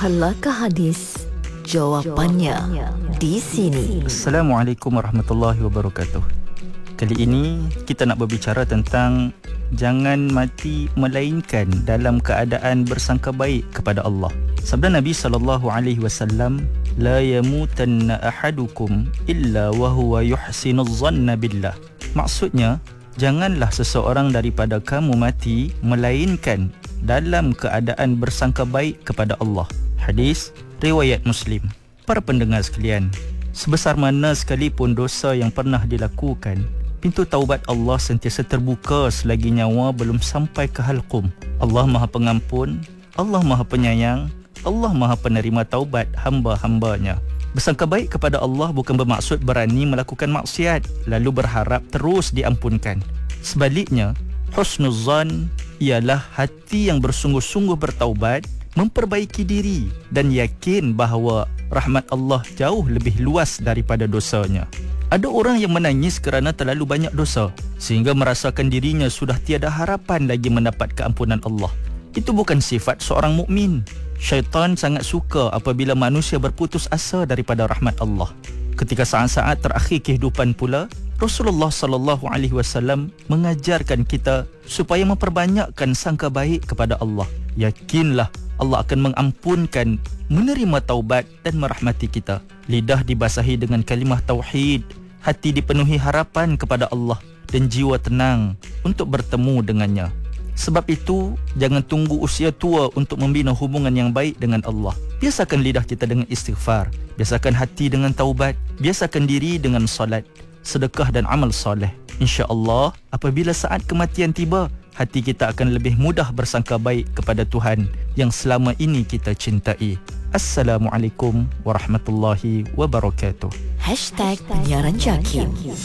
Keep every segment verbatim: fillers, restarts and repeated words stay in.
Halakah hadis? Jawapannya di sini. Assalamualaikum warahmatullahi wabarakatuh. Kali ini kita nak berbicara tentang jangan mati melainkan dalam keadaan bersangka baik kepada Allah. Sabda Nabi sallallahu alaihi wasallam, la yamutanna ahadukum illa wa huwa yuhsinuz zanna billah. Maksudnya, janganlah seseorang daripada kamu mati melainkan dalam keadaan bersangka baik kepada Allah. Hadis riwayat Muslim. Para pendengar sekalian, sebesar mana sekalipun dosa yang pernah dilakukan, pintu taubat Allah sentiasa terbuka selagi nyawa belum sampai ke halqum. Allah Maha Pengampun, Allah Maha Penyayang, Allah Maha Penerima taubat hamba-hambanya. Bersangka baik kepada Allah bukan bermaksud berani melakukan maksiat lalu berharap terus diampunkan. Sebaliknya, husnuzan ialah hati yang bersungguh-sungguh bertaubat, memperbaiki diri dan yakin bahawa rahmat Allah jauh lebih luas daripada dosanya. Ada orang yang menangis kerana terlalu banyak dosa sehingga merasakan dirinya sudah tiada harapan lagi mendapat keampunan Allah. Itu bukan sifat seorang mukmin. Syaitan sangat suka apabila manusia berputus asa daripada rahmat Allah. Ketika saat-saat terakhir kehidupan pula, Rasulullah sallallahu alaihi wasallam mengajarkan kita supaya memperbanyakkan sangka baik kepada Allah. Yakinlah Allah akan mengampunkan, menerima taubat dan merahmati kita. Lidah dibasahi dengan kalimah tauhid, hati dipenuhi harapan kepada Allah dan jiwa tenang untuk bertemu dengannya. Sebab itu, jangan tunggu usia tua untuk membina hubungan yang baik dengan Allah. Biasakan lidah kita dengan istighfar, biasakan hati dengan taubat, biasakan diri dengan solat, sedekah dan amal soleh. InsyaAllah, apabila saat kematian tiba, hati kita akan lebih mudah bersangka baik kepada Tuhan yang selama ini kita cintai. Assalamualaikum warahmatullahi wabarakatuh. Hashtag Penyiaran Jakim.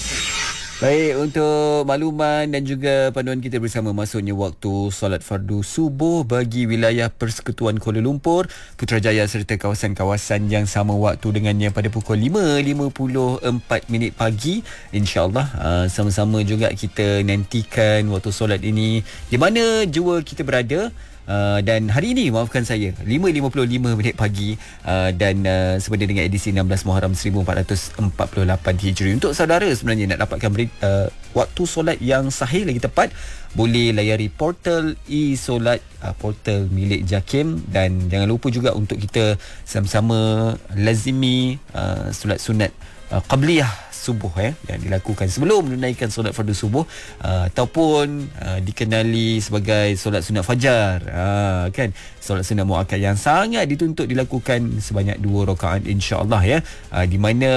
Baik, untuk makluman dan juga panduan kita bersama masuknya waktu solat fardu subuh bagi wilayah Persekutuan Kuala Lumpur, Putrajaya serta kawasan-kawasan yang sama waktu dengannya pada pukul lima lima puluh empat minit pagi. InsyaAllah uh, sama-sama juga kita nantikan waktu solat ini di mana jua kita berada. Uh, dan hari ini, maafkan saya, lima lima puluh lima minit pagi uh, dan uh, sebenarnya dengan edisi enam belas Muharram seribu empat ratus empat puluh lapan Hijri. Untuk saudara sebenarnya nak dapatkan beri, uh, waktu solat yang sahih lagi tepat, boleh layari portal e-solat, uh, portal milik Jakim. Dan jangan lupa juga untuk kita sama-sama lazimi uh, solat sunat uh, qabliyah subuh eh, yang dilakukan sebelum menunaikan solat fardu subuh uh, ataupun uh, dikenali sebagai solat sunat fajar, uh, kan, solat sunat muakkad yang sangat dituntut dilakukan sebanyak dua rakaat insya-Allah ya, uh, di mana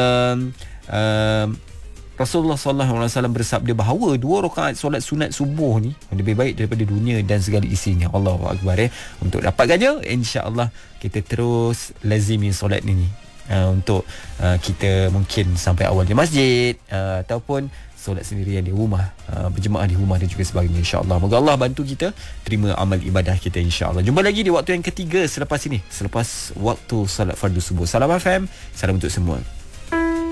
uh, Rasulullah sallallahu alaihi wasallam bersabda bahawa dua rakaat solat sunat subuh ni lebih baik daripada dunia dan segala isinya. Allahu akbar ya. Untuk dapatkannya, insya-Allah kita terus lazimi solat ini. Uh, untuk uh, kita mungkin sampai awal di masjid uh, ataupun solat sendirian di rumah, uh, berjemaah di rumah dan juga sebagainya, insya-Allah. Moga Allah bantu kita terima amal ibadah kita, insya-Allah. Jumpa lagi di waktu yang ketiga selepas ini, selepas waktu solat fardu subuh. Salam F M, salam untuk semua.